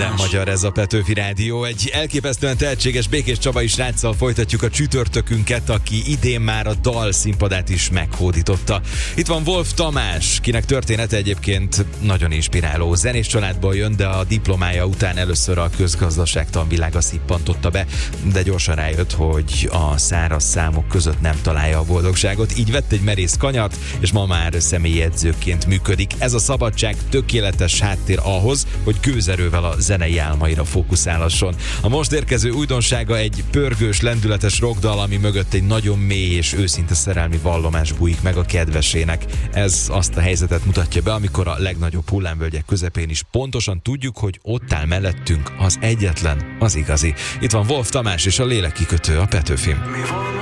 Minden magyar, ez a Petőfi Rádió. Egy elképesztően tehetséges Békés Csabai sráccal folytatjuk a csütörtökünket, aki idén már a dal színpadát is meghódította. Itt van Wolf Tamás, kinek története egyébként nagyon inspiráló. Zenés családból jön, de a diplomája után először a közgazdaságtan világa szippantotta be, de gyorsan rájött, hogy a száraz számok között nem találja a boldogságot. Így vett egy merész kanyart, és ma már személyi edzőként működik. Ez a szabadság tökéletes háttér ahhoz, hogy gőzerővel a zenei álmaira fókuszálhasson. A most érkező újdonsága egy pörgős, lendületes rockdal, ami mögött egy nagyon mély és őszinte szerelmi vallomás bújik meg a kedvesének. Ez azt a helyzetet mutatja be, amikor a legnagyobb hullámvölgyek közepén is pontosan tudjuk, hogy ott áll mellettünk az egyetlen, az igazi. Itt van Wolf Tamás és a Lélekkikötő, a Petőfim. Mi van,